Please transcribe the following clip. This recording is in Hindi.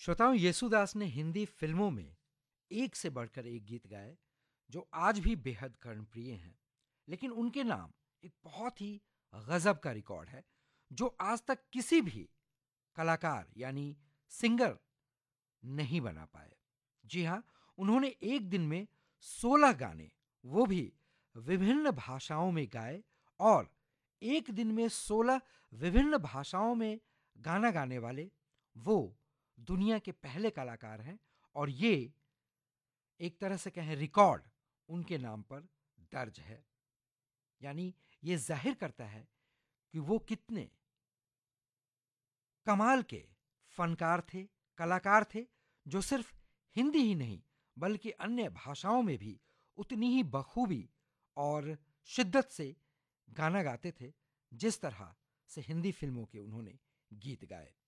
श्रोताओं, येसुदास ने हिंदी फिल्मों में एक से बढ़कर एक गीत गाए जो आज भी बेहद कर्णप्रिय हैं। लेकिन उनके नाम एक बहुत ही गजब का रिकॉर्ड है जो आज तक किसी भी कलाकार यानी सिंगर नहीं बना पाए। जी हाँ, उन्होंने एक दिन में 16 गाने, वो भी विभिन्न भाषाओं में गाए। और एक दिन में 16 विभिन्न भाषाओं में गाना गाने वाले वो दुनिया के पहले कलाकार हैं। और ये एक तरह से कहें रिकॉर्ड उनके नाम पर दर्ज है। यानी ये जाहिर करता है कि वो कितने कमाल के फनकार थे, कलाकार थे, जो सिर्फ हिंदी ही नहीं बल्कि अन्य भाषाओं में भी उतनी ही बखूबी और शिद्दत से गाना गाते थे जिस तरह से हिंदी फिल्मों के उन्होंने गीत गाए।